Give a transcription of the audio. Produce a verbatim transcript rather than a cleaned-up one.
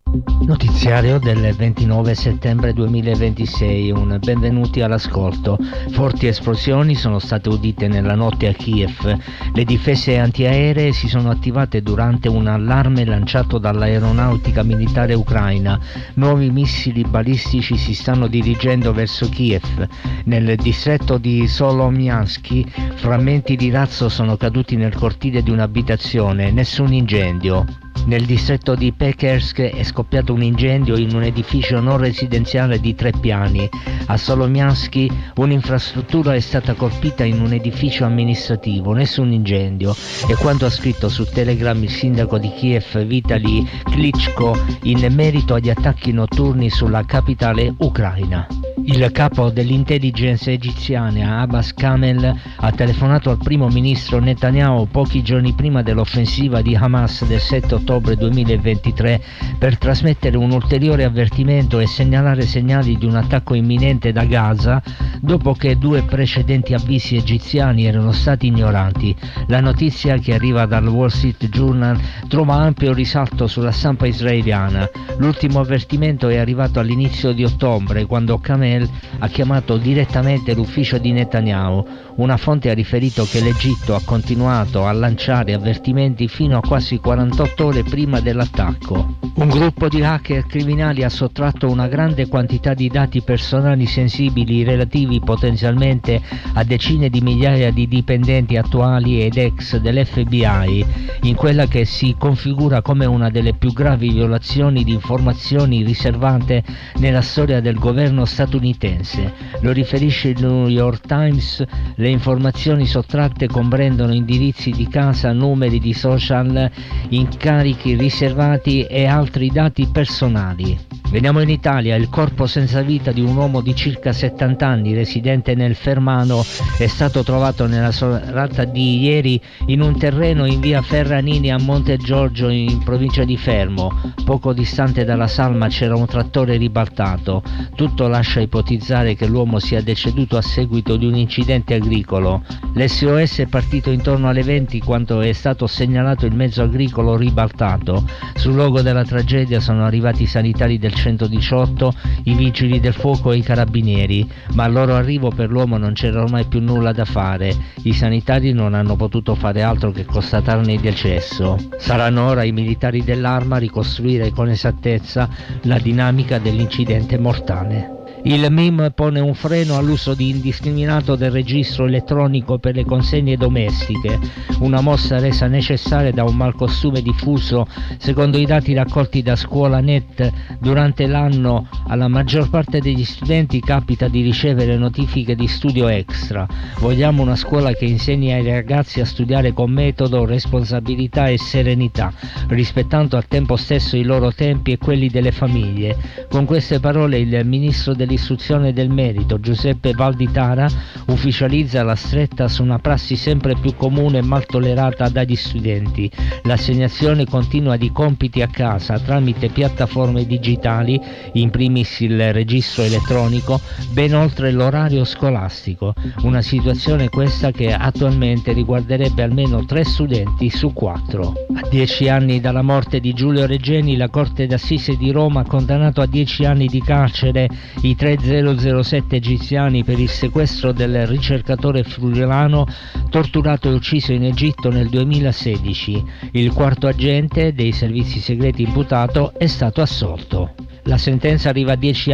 Notiziario del ventinove settembre duemilaventisei, un benvenuti all'ascolto. Forti esplosioni sono state udite nella notte a Kiev. Le difese antiaeree si sono attivate durante un allarme lanciato dall'aeronautica militare ucraina. Nuovi missili balistici si stanno dirigendo verso Kiev. Nel distretto di Solomiansk, frammenti di razzo sono caduti nel cortile di un'abitazione, nessun incendio. Nel distretto di Pekersk è scoppiato un incendio in un edificio non residenziale di tre piani. A Solomiansk un'infrastruttura è stata colpita in un edificio amministrativo, nessun incendio. È quanto ha scritto su Telegram il sindaco di Kiev Vitali Klitschko in merito agli attacchi notturni sulla capitale ucraina. Il capo dell'intelligence egiziana Abbas Kamel ha telefonato al primo ministro Netanyahu pochi giorni prima dell'offensiva di Hamas del sette ottobre duemilaventitré per trasmettere un ulteriore avvertimento e segnalare segnali di un attacco imminente da Gaza dopo che due precedenti avvisi egiziani erano stati ignorati. La notizia, che arriva dal Wall Street Journal, trova ampio risalto sulla stampa israeliana. L'ultimo avvertimento è arrivato all'inizio di ottobre, quando Kamel ha chiamato direttamente l'ufficio di Netanyahu. Una fonte ha riferito che l'Egitto ha continuato a lanciare avvertimenti fino a quasi quarantotto ore prima dell'attacco. Un gruppo di hacker criminali ha sottratto una grande quantità di dati personali sensibili relativi potenzialmente a decine di migliaia di dipendenti attuali ed ex dell'F B I, in quella che si configura come una delle più gravi violazioni di informazioni riservate nella storia del governo statunitense. Lo riferisce il New York Times. Le informazioni sottratte comprendono indirizzi di casa, numeri di social, incarichi riservati e altri dati personali. Veniamo in Italia. Il corpo senza vita di un uomo di circa settanta anni residente nel Fermano è stato trovato nella serata di ieri in un terreno in via Ferranini a Monte Giorgio in provincia di Fermo. Poco distante dalla salma c'era un trattore ribaltato. Tutto lascia ipotizzare che l'uomo sia deceduto a seguito di un incidente agricolo. L'S O S è partito intorno alle venti quando è stato segnalato il mezzo agricolo ribaltato. Sul luogo della tragedia sono arrivati i sanitari del centodiciotto, i vigili del fuoco e i carabinieri, ma al loro arrivo per l'uomo non c'era ormai più nulla da fare. I sanitari non hanno potuto fare altro che constatarne il decesso. Saranno ora i militari dell'Arma a ricostruire con esattezza la dinamica dell'incidente mortale. Il M I M pone un freno all'uso di indiscriminato del registro elettronico per le consegne domestiche, una mossa resa necessaria da un malcostume diffuso. Secondo i dati raccolti da ScuolaNet, durante l'anno alla maggior parte degli studenti capita di ricevere notifiche di studio extra. Vogliamo una scuola che insegni ai ragazzi a studiare con metodo, responsabilità e serenità, rispettando al tempo stesso i loro tempi e quelli delle famiglie. Con queste parole il ministro del L'istruzione del merito Giuseppe Valditara ufficializza la stretta su una prassi sempre più comune e mal tollerata dagli studenti: l'assegnazione continua di compiti a casa tramite piattaforme digitali, in primis il registro elettronico, ben oltre l'orario scolastico. Una situazione questa che attualmente riguarderebbe almeno tre studenti su quattro. A dieci anni dalla morte di Giulio Regeni, la Corte d'Assise di Roma ha condannato a dieci anni di carcere i tre zero zero sette egiziani per il sequestro del ricercatore friulano torturato e ucciso in Egitto nel duemilasedici. Il quarto agente dei servizi segreti imputato è stato assolto. La sentenza arriva a dieci